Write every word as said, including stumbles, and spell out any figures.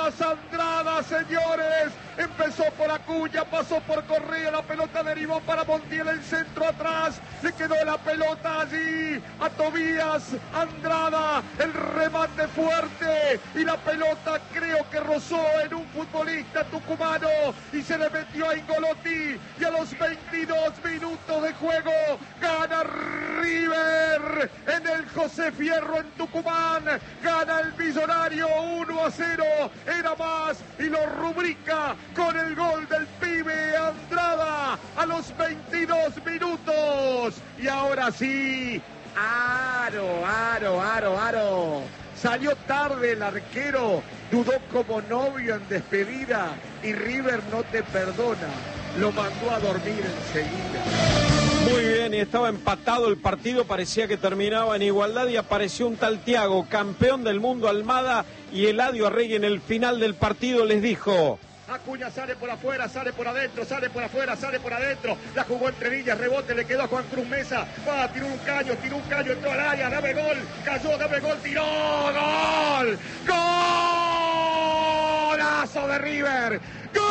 más Andrada, señores. Empezó por Acuña, pasó por Correa, la pelota derivó para Montiel, el centro atrás, le quedó la pelota allí a Tobías Andrada, el remate fuerte y la pelota creo que rozó en un futbolista tucumano y se le metió a Ingolotti y a los veintidós minutos de juego gana River en el José Fierro en Tucumán, gana el Millonario uno a cero, era más y lo rubrica con el gol del pibe Andrada a los veintidós minutos. Y ahora sí, aro, aro, aro, aro. Salió tarde el arquero, dudó como novio en despedida y River no te perdona. Lo mandó a dormir enseguida. Muy bien, y estaba empatado el partido, parecía que terminaba en igualdad y apareció un tal Thiago, campeón del mundo Almada, y Eladio Arregui en el final del partido les dijo: Acuña sale por afuera, sale por adentro, sale por afuera, sale por adentro. La jugó entre Villas, rebote, le quedó a Juan Cruz Mesa. Va, tiró un caño, tiró un caño, entró al área, dame gol. Cayó, dame gol, tiró, gol. ¡Golazo de River! ¡Gol!